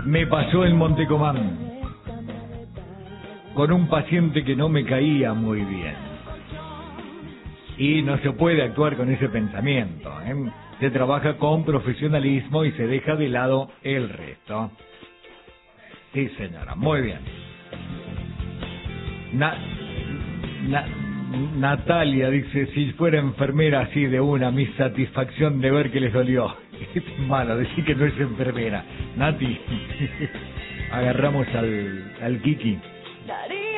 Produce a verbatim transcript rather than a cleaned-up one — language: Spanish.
Me pasó en Montecomán con un paciente que no me caía muy bien. Y no se puede actuar con ese pensamiento, ¿eh? Se trabaja con profesionalismo y se deja de lado el resto. Sí, señora, muy bien. Na, na, Natalia dice, si fuera enfermera así de una, mi satisfacción de ver que les dolió. Es malo decir que no es enfermera. Nati, agarramos al, al Kiki.